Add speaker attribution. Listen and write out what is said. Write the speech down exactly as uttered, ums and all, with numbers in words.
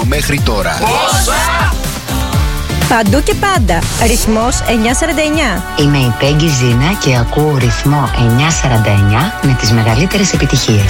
Speaker 1: μέχρι τώρα.
Speaker 2: Πόσα?
Speaker 3: Παντού και πάντα. Ρυθμός εννιακόσια σαράντα εννιά.
Speaker 4: Είμαι η Πέγγι Ζήνα και ακούω ρυθμό εννιακόσια σαράντα εννιά με τις μεγαλύτερες επιτυχίες.